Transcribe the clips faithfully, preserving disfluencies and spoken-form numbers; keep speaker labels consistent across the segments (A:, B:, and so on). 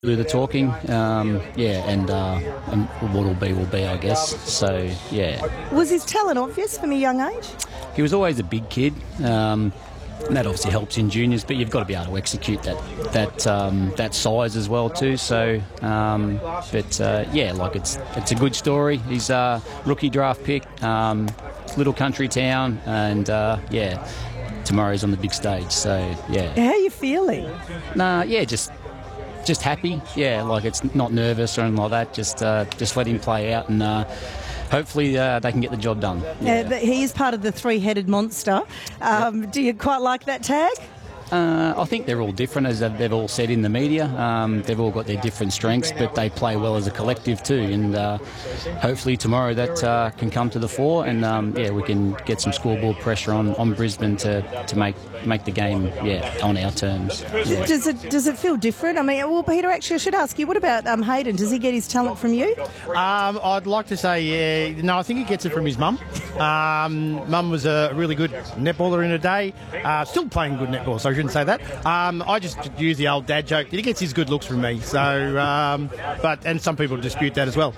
A: Do the talking, um, yeah, and, uh, and what will be will be, I guess. So, yeah.
B: Was his talent obvious from a young age?
A: He was always a big kid. Um, and that obviously helps in juniors, but you've got to be able to execute that that um, that size as well too. So, um, but uh, yeah, like it's it's a good story. He's a rookie draft pick, um, little country town, and uh, yeah, tomorrow's on the big stage. So yeah.
B: How are you feeling?
A: Nah, yeah, just. Just happy, yeah. Like it's not nervous or anything like that. Just, uh, just let him play out, and uh, hopefully uh, they can get the job done. Yeah.
B: Uh, he is part of the three-headed monster. Um,
A: yep.
B: Do you quite like that tag?
A: Uh, I think they're all different, as they've all said in the media. Um, they've all got their different strengths, but they play well as a collective too. And uh, hopefully tomorrow that uh, can come to the fore, and um, yeah, we can get some scoreboard pressure on, on Brisbane to, to make make the game yeah on our terms. Yeah.
B: Does it does it feel different? I mean, well, Peter, actually, I should ask you. What about um, Hayden? Does he get his talent from you?
C: Um, I'd like to say yeah. No, I think he gets it from his mum. Um, mum was a really good netballer in her day. Uh, still playing good netball, so I shouldn't say that. Um, I just use the old dad joke that he gets his good looks from me. So, um, but and some people dispute that as well.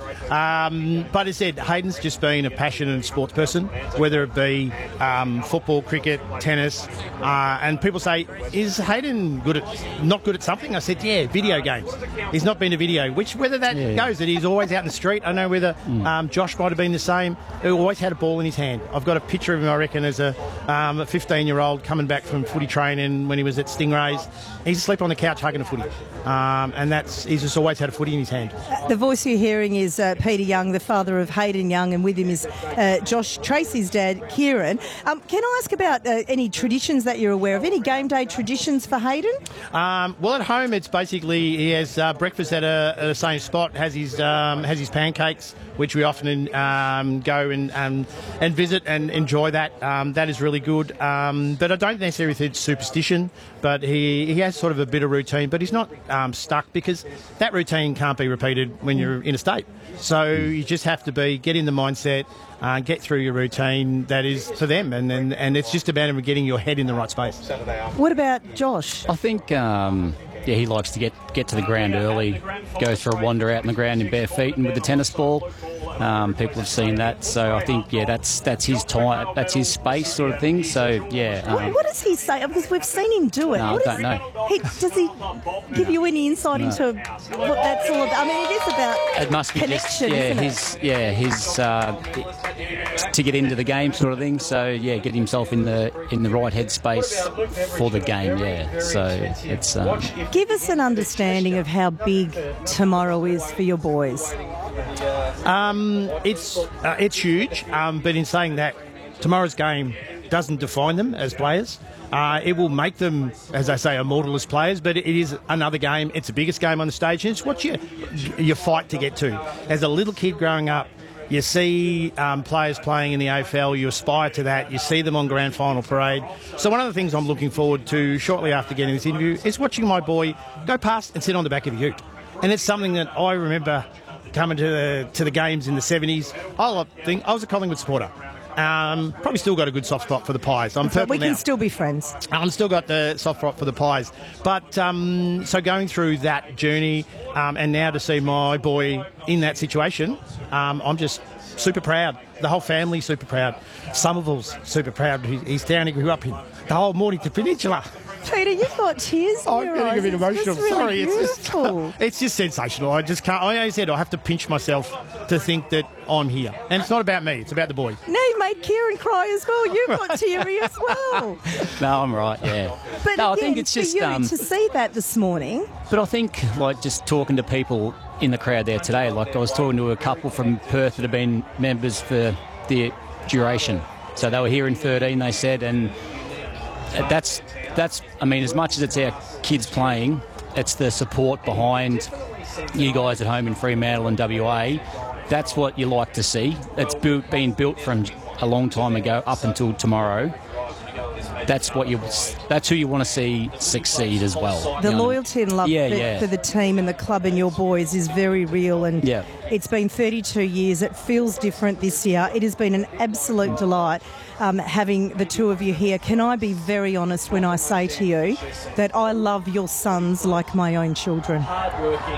C: Um, but as I said, Hayden's just been a passionate sports person, whether it be um, football, cricket, tennis. Uh, and people say, is Hayden good at not good at something? I said, yeah, video games. He's not been to video, which whether that
A: yeah.
C: goes, that he's always out in the street. I know whether mm. um, Josh might have been the same. He always had a ball in his hand. I've got a picture of him, I reckon, as a um, a fifteen-year-old coming back from footy training when he was at Stingrays. He's asleep on the couch hugging a footy. Um, and that's he's just always had a footy in his hand.
B: The voice you're hearing is uh, Peter Young, the father of Hayden Young, and with him is uh, Josh Tracy's dad, Kieran. Um, can I ask about uh, any traditions that you're aware of? Any game day traditions for Hayden?
C: Um, well, at home, it's basically he has uh, breakfast at, a, at the same spot, has his um, has his pancakes, which we often um, go and um, and visit and enjoy that. Um, that is really good. Um, but I don't necessarily think it's superstition, but he, he has sort of a bit of routine, but he's not um, stuck because that routine can't be repeated when you're in a state. So you just have to be, get in the mindset, uh, get through your routine that is for them, and, and, and it's just about getting your head in the right space.
B: What about Josh?
A: I think... Um Yeah, he likes to get, get to the ground early, go for a wander out in the ground in bare feet and with the tennis ball. Um, people have seen that, so I think yeah, that's that's his time, that's his space, sort of thing. So yeah. Um,
B: what, what does he say? Because we've seen him do it.
A: No,
B: what
A: I don't
B: is,
A: know.
B: He, does he give you any insight
A: no.
B: into what that's all about? I mean, it is about
A: it must be
B: connection,
A: just, yeah,
B: isn't
A: his
B: it?
A: yeah his uh, to get into the game, sort of thing. So yeah, get himself in the in the right headspace for the game. Yeah. So it's. Um,
B: Give us an understanding of how big tomorrow is for your boys.
C: Um, it's uh, it's huge, um, but in saying that, tomorrow's game doesn't define them as players. Uh, it will make them, as I say, immortal as players, but it is another game. It's the biggest game on the stage, and it's what you you fight to get to. As a little kid growing up, you see um, players playing in the A F L, you aspire to that, you see them on grand final parade. So one of the things I'm looking forward to shortly after getting this interview is watching my boy go past and sit on the back of a ute. And it's something that I remember coming to the, to the games in the seventies. I think I was a Collingwood supporter. Um, probably still got a good soft spot for the Pies. I'm purple
B: we can
C: now.
B: still be friends.
C: I'm still got the soft spot for the Pies. But um, so going through that journey um, and now to see my boy in that situation, um, I'm just super proud. The whole family's super proud. Somerville's super proud. He, he's down, he grew up in the whole Mornington Peninsula.
B: Peter, you've got tears in
C: I'm
B: your
C: getting
B: eyes.
C: a bit emotional.
B: It's just really
C: Sorry, it's just, it's just sensational. I just can't. I said I have to pinch myself to think that I'm here, and it's not about me. It's about the boy.
B: No, you made Kieran cry as well. You've got teary as well.
A: No, I'm right. Yeah.
B: But
A: no, I
B: again,
A: think it's just
B: for you
A: um,
B: to see that this morning.
A: But I think like just talking to people in the crowd there today. Like I was talking to a couple from Perth that have been members for the duration. So they were here in thirteen. They said, and that's. That's, I mean, as much as it's our kids playing, it's the support behind you guys at home in Fremantle and W A. That's what you like to see. It's built, been built from a long time ago up until tomorrow. That's what you. That's who you want to see succeed as well.
B: The
A: you know?
B: loyalty and love
A: yeah,
B: for,
A: yeah.
B: for the team and the club and your boys is very real, and
A: yeah.
B: It's been thirty-two years. It feels different this year. It has been an absolute delight um, having the two of you here. Can I be very honest when I say to you that I love your sons like my own children?